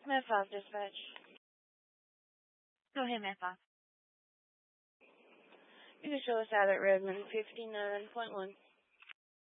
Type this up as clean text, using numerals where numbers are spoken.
Med 5 dispatch. Go ahead, Med 5. You can show us out at Redmond 59.1.